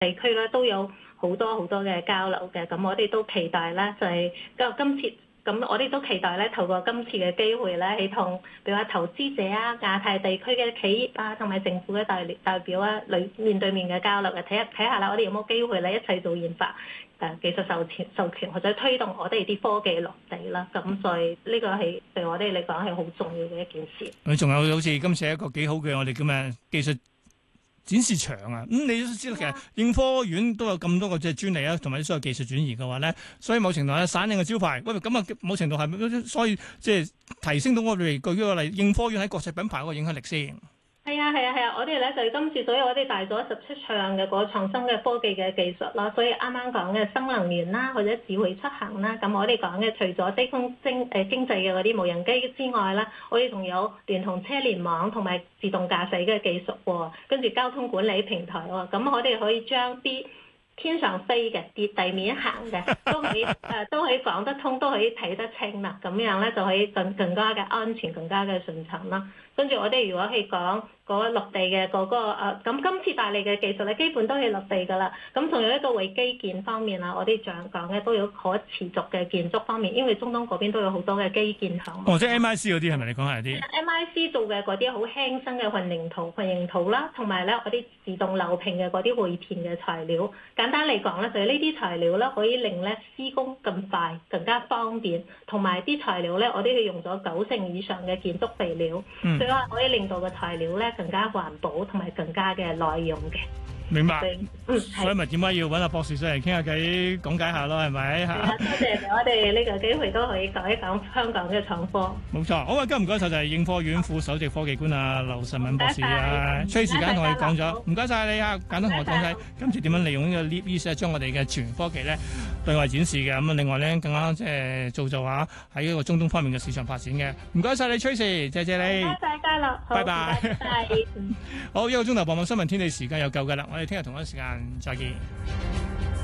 地區咧都有好多嘅交流嘅。咁我哋都期待咧就係今次。咁我哋都期待咧，透過今次嘅機會咧，係同譬如話投資者啊、亞太地區嘅企業啊，同埋政府嘅代表啊，面對面嘅交流嘅，睇下啦，我哋有冇機會咧一齊做研發、技術授權或者推動我哋啲科技落地啦。咁所以呢個係對我哋嚟講係好重要嘅一件事。 佢仲有好似今次係一個幾好嘅我哋叫咩技術展示場啊，你都知道其實應科院都有咁多個即係專利啊，同埋所有技術轉移嘅話咧，所以某程度係省領嘅招牌。喂，咁啊，某程度係所以即係提升到我哋舉個例，應科院喺國際品牌嗰個影響力先。 係啊！我哋咧就今次，所以我哋帶咗17場嘅個創新嘅科技嘅技術啦。所以啱啱講嘅新能源啦，或者智慧出行啦，咁我哋講嘅除咗低空經濟嘅嗰啲無人機之外啦，我哋仲有聯同車聯網同埋自動駕駛嘅技術喎，跟住交通管理平台喎，咁我哋可以將啲天上飛嘅、地面行嘅都可以講得通，都可以睇得清啦。咁樣咧就可以更加嘅安全、更加嘅順暢啦。跟住我哋如果係講嗰落地嘅嗰個咁今次帶嚟嘅技術咧，基本都係落地㗎啦。咁仲有一個為基建方面啊，我哋講嘅都有可持續嘅建築方面，因為中東嗰邊都有好多嘅基建項目。 即係 MIC 嗰啲係咪你講係啲 ？MIC 做嘅嗰啲好輕身嘅混凝土啦，同埋咧嗰啲自動流平嘅嗰啲匯片嘅材料。簡單嚟講咧，就係呢啲材料咧可以令咧施工更快、更加方便，同埋啲材料咧我哋係用咗90%以上嘅建築肥料。所以話可以令到個材料咧更加環保同埋更加嘅耐用嘅。 明白。所以咪點解要揾阿博士上嚟傾下偈講解下咯，係咪？ 多謝我哋呢個機會都可以講一講香港嘅創科。 冇錯，好啊！今日唔該曬就係應科院副首席科技官啊劉晨敏博士啊，吹時間同我哋講咗，唔該曬你啊！簡單同我講解今次點樣利用呢個 Leap East 將我哋嘅全科技咧對外展示嘅，咁啊另外咧更加即係造就下喺呢個中東方面嘅市場發展嘅。唔該曬你，吹時，謝謝你。 多謝嘉樂， 拜拜。 拜拜。 好，一個鐘頭傍晚新聞天地時間又夠㗎啦，我哋聽日同一時間再見。